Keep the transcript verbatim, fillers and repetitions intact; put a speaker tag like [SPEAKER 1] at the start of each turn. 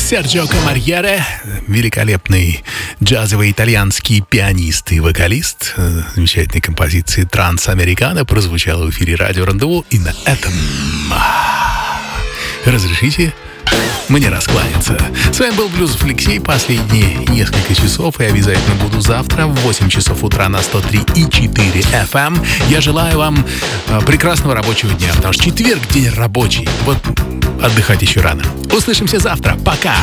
[SPEAKER 1] Серджио Камарьере, великолепный джазовый итальянский пианист и вокалист замечательной композиции «Трансамерикано» прозвучала в эфире радио «Рандеву». И на этом разрешите мне раскланяться. С вами был Блюзов Алексей. Последние несколько часов. И обязательно буду завтра в восемь часов утра на сто три и четыре эф эм. Я желаю вам прекрасного рабочего дня, потому что четверг — день рабочий. Вот отдыхать еще рано. Услышимся завтра. Пока!